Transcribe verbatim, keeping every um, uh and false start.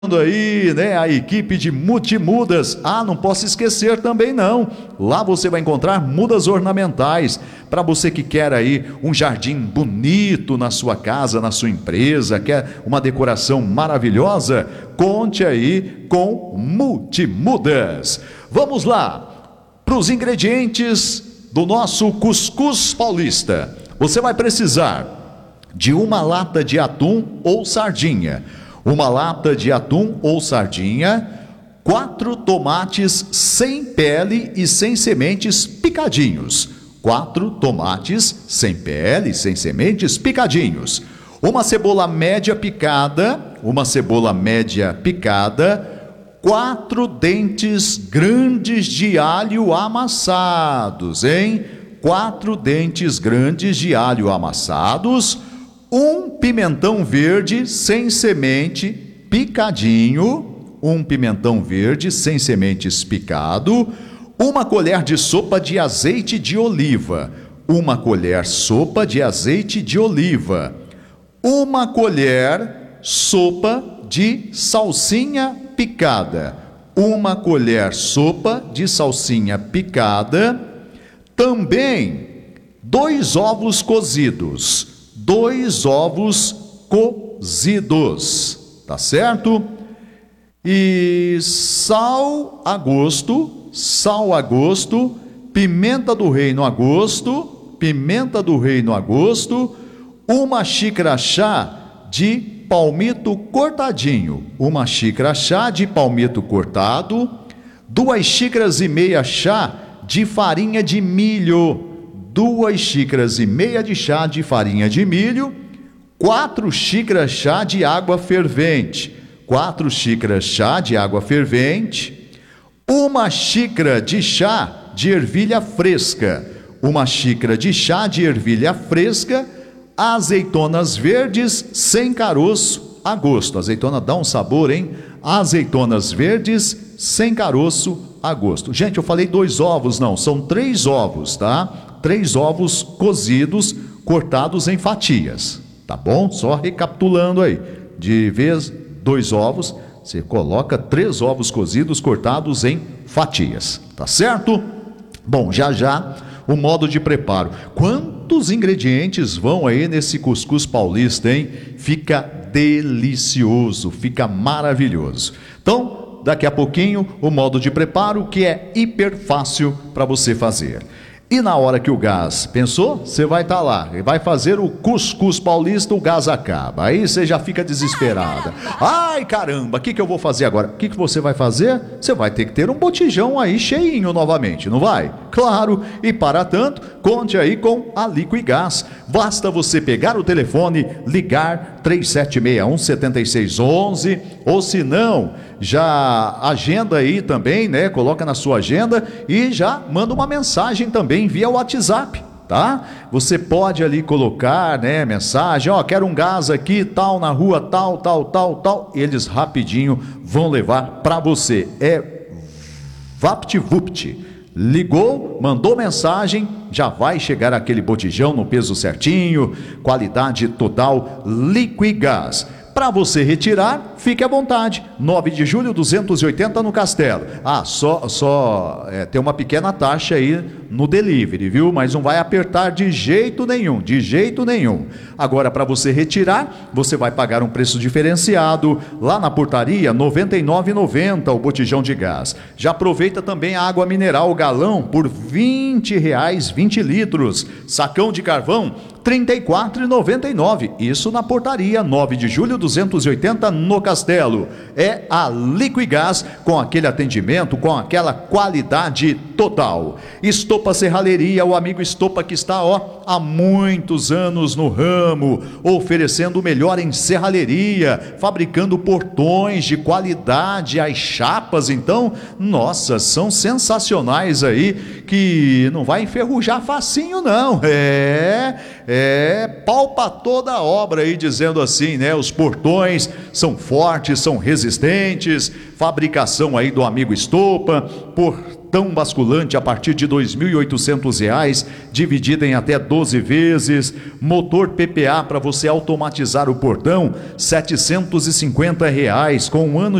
Aí, né, a equipe de Multimudas. Ah, não posso esquecer também não. Lá você vai encontrar mudas ornamentais para você que quer aí um jardim bonito na sua casa, na sua empresa, quer uma decoração maravilhosa. Conte aí com Multimudas. Vamos lá para os ingredientes do nosso cuscuz paulista. Você vai precisar de uma lata de atum ou sardinha, uma lata de atum ou sardinha, quatro tomates sem pele e sem sementes picadinhos, quatro tomates sem pele e sem sementes picadinhos, uma cebola média picada, uma cebola média picada, quatro dentes grandes de alho amassados, hein? Quatro dentes grandes de alho amassados, um pimentão verde sem semente picadinho, um pimentão verde sem sementes picado, uma colher de sopa de azeite de oliva, uma colher sopa de azeite de oliva, uma colher sopa de salsinha picada, uma colher sopa de salsinha picada, também dois ovos cozidos, dois ovos cozidos, tá certo? E sal a gosto, sal a gosto, pimenta do reino a gosto, pimenta do reino a gosto, uma xícara chá de palmito cortadinho, uma xícara chá de palmito cortado, duas xícaras e meia chá de farinha de milho, duas xícaras e meia de chá de farinha de milho, quatro xícaras chá de água fervente, quatro xícaras chá de água fervente, uma xícara de chá de ervilha fresca, uma xícara de chá de ervilha fresca, azeitonas verdes sem caroço a gosto. Azeitona dá um sabor, hein? Azeitonas verdes sem caroço a gosto. Gente, eu falei dois ovos, não, são três ovos, tá? Três ovos cozidos, cortados em fatias, tá bom? Só recapitulando aí, de vez dois ovos, você coloca três ovos cozidos, cortados em fatias, tá certo? Bom, já já o modo de preparo. Quantos ingredientes vão aí nesse cuscuz paulista, hein? Fica delicioso, fica maravilhoso. Então, daqui a pouquinho, o modo de preparo, que é hiper fácil para você fazer. E na hora que o gás, pensou? Você vai estar lá, vai fazer o cuscuz paulista, o gás acaba. Aí você já fica desesperada. Ai, caramba, o que, que eu vou fazer agora? O que, que você vai fazer? Você vai ter que ter um botijão aí cheinho novamente, não vai? Claro, e para tanto, conte aí com a Liquigás. Basta você pegar o telefone, ligar três sete seis um, sete seis um um, ou se não, já agenda aí também, né? Coloca na sua agenda e já manda uma mensagem também via WhatsApp, tá? Você pode ali colocar, né, mensagem, ó, quero um gás aqui, tal, na rua, tal, tal, tal, tal, eles rapidinho vão levar para você. É VaptVupt. Ligou, mandou mensagem, já vai chegar aquele botijão no peso certinho, qualidade total, Liquigás. Para você retirar, fique à vontade. nove de julho, duzentos e oitenta no Castelo. Ah, só, só é, tem uma pequena taxa aí no delivery, viu? Mas não vai apertar de jeito nenhum, de jeito nenhum. Agora, para você retirar, você vai pagar um preço diferenciado lá na portaria, noventa e nove reais e noventa centavos o botijão de gás. Já aproveita também a água mineral galão por vinte reais, vinte litros. Sacão de carvão, trinta e quatro reais e noventa e nove centavos. Isso na portaria, nove de julho, duzentos e oitenta no Castelo. É a Liquigás, com aquele atendimento, com aquela qualidade total. Estopa Serralheria, o amigo Estopa que está, ó, há muitos anos no ramo, oferecendo o melhor em serralheria, fabricando portões de qualidade, as chapas, então, nossa, são sensacionais aí, que não vai enferrujar facinho não, é, é, palpa toda a obra aí, dizendo assim, né, os portões são fortes, são resistentes, fabricação aí do amigo Estopa, por portão basculante a partir de dois mil e oitocentos reais, dividido em até doze vezes, motor P P A para você automatizar o portão, setecentos e cinquenta reais, com um ano